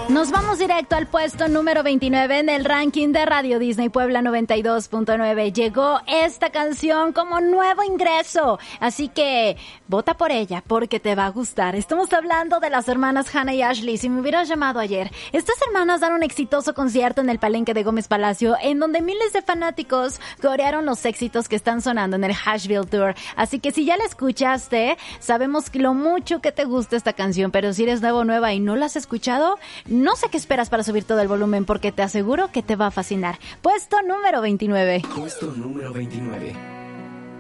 Nos vamos directo al puesto número 29 en el ranking de Radio Disney Puebla 92.9. Llegó esta canción como nuevo ingreso, así que vota por ella porque te va a gustar. Estamos hablando de las hermanas Hannah y Ashley. Si me hubieras llamado ayer, estas hermanas dan un exitoso concierto en el Palenque de Gómez Palacio, en donde miles de fanáticos corearon los éxitos que están sonando en el Hashville Tour. Así que si ya la escuchaste, sabemos lo mucho que te gusta esta canción, pero si eres nuevo o nueva y no la has escuchado, no sé qué esperas para subir todo el volumen porque te aseguro que te va a fascinar. Puesto número 29. Puesto número 29.